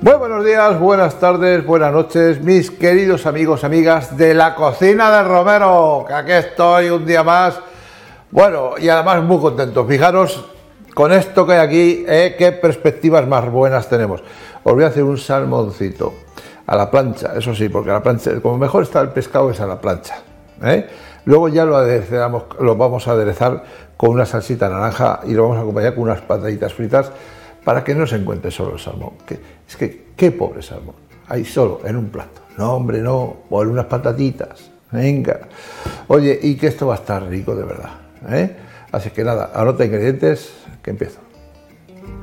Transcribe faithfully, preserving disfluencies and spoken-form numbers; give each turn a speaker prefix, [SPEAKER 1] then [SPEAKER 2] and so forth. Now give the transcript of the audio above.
[SPEAKER 1] Muy buenos días, buenas tardes, buenas noches, mis queridos amigos, amigas de la cocina de Romero, que aquí estoy un día más. Bueno, y además muy contento. Fijaros con esto que hay aquí, eh, qué perspectivas más buenas tenemos. Os voy a hacer un salmoncito a la plancha, eso sí, porque a la plancha, como mejor está el pescado es a la plancha, ¿eh? Luego ya lo aderezamos, lo vamos a aderezar con una salsita naranja y lo vamos a acompañar con unas pataditas fritas para que no se encuentre solo el salmón. Que, es que, qué pobre salmón, ahí solo, en un plato. No, hombre, no, por unas patatitas, venga. Oye, y que esto va a estar rico de verdad, ¿eh? Así que nada, anota ingredientes, que empiezo.